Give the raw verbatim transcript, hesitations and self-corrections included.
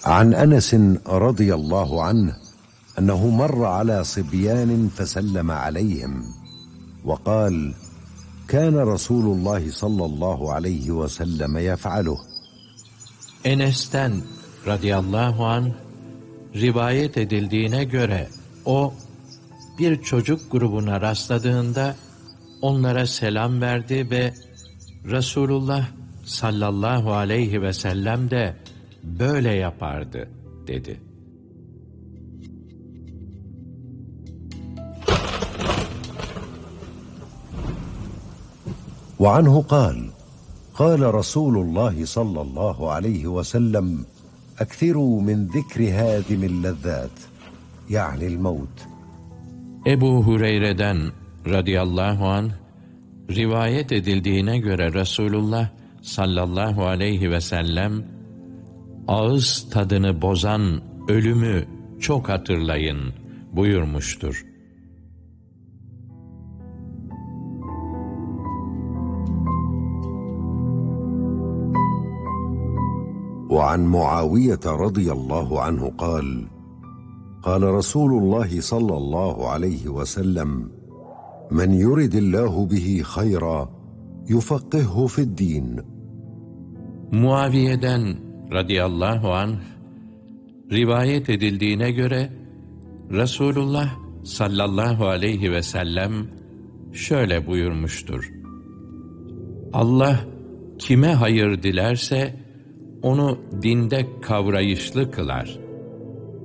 عن أنس رضي الله عنه أنه مر على صبيان فسلم عليهم وقال: كان رسول الله صلى الله عليه وسلم يفعله. Enes'ten radıyallahu anh rivayet edildiğine göre o bir çocuk grubuna rastladığında onlara selam verdi ve Resulullah sallallahu aleyhi ve sellem de böyle yapardı dedi. وعنه قال: قال رسول الله صلى الله عليه وسلم: أكثروا من ذكر هادم اللذات يعني الموت. Ebu Hureyre'den radıyallahu anh rivayet edildiğine göre Resulullah sallallahu aleyhi ve sellem ağız tadını bozan ölümü çok hatırlayın buyurmuştur. وعن معاوية رضي الله عنه قال: قال رسول الله صلى الله عليه وسلم: من يرد الله به خيرا يفقهه في الدين. Muaviye'den radıyallahu anh rivayet edildiğine göre Resulullah sallallahu aleyhi ve sellem şöyle buyurmuştur: Allah kime hayır dilerse onu dinde kavrayışlı kılar.